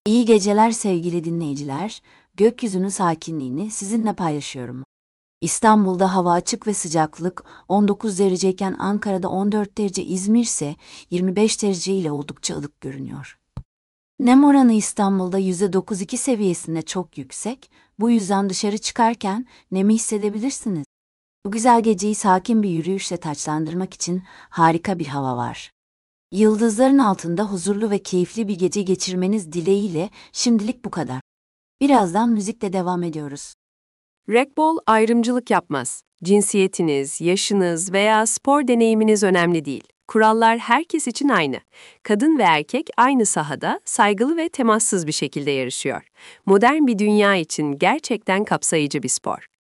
İyi geceler sevgili dinleyiciler. Gökyüzünün sakinliğini sizinle paylaşıyorum. İstanbul'da hava açık ve sıcaklık 19 dereceyken Ankara'da 14 derece, İzmir ise 25 derece ile oldukça ılık görünüyor. Nem oranı İstanbul'da %92 seviyesinde, çok yüksek. Bu yüzden dışarı çıkarken nemi hissedebilirsiniz. Bu güzel geceyi sakin bir yürüyüşle taçlandırmak için harika bir hava var. Yıldızların altında huzurlu ve keyifli bir gece geçirmeniz dileğiyle şimdilik bu kadar. Birazdan müzikle devam ediyoruz. Racquetball ayrımcılık yapmaz. Cinsiyetiniz, yaşınız veya spor deneyiminiz önemli değil. Kurallar herkes için aynı. Kadın ve erkek aynı sahada saygılı ve temassız bir şekilde yarışıyor. Modern bir dünya için gerçekten kapsayıcı bir spor.